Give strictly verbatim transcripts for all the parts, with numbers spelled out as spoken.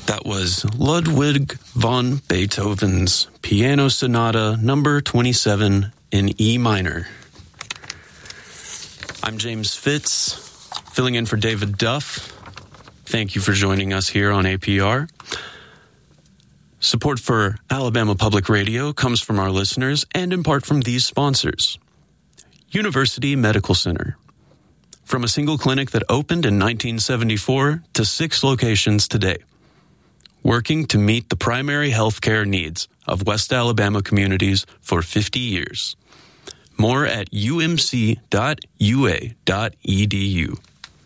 That was Ludwig von Beethoven's Piano Sonata number twenty-seven in E minor. I'm James Fitz, filling in for David Duff. Thank you for joining us here on A P R. Support for Alabama Public Radio comes from our listeners and in part from these sponsors. University Medical Center. From a single clinic that opened in nineteen seventy-four to six locations today, working to meet the primary health care needs of West Alabama communities for fifty years. More at u m c dot u a dot e d u.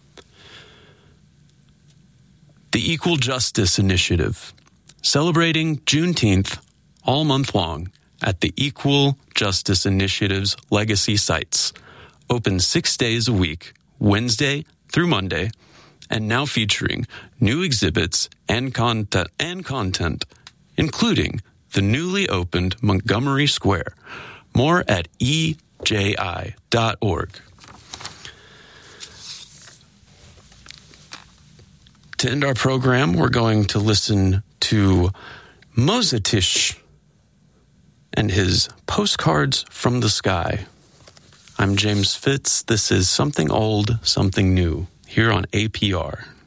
The Equal Justice Initiative, celebrating Juneteenth all month long at the Equal Justice Initiative's legacy sites, open six days a week, Wednesday through Monday, and now featuring new exhibits and content, and content, including the newly opened Montgomery Square. More at e j i dot org. To end our program, we're going to listen to Mozetish and his Postcards from the Sky. I'm James Fitz. This is Something Old, Something New, here on A P R.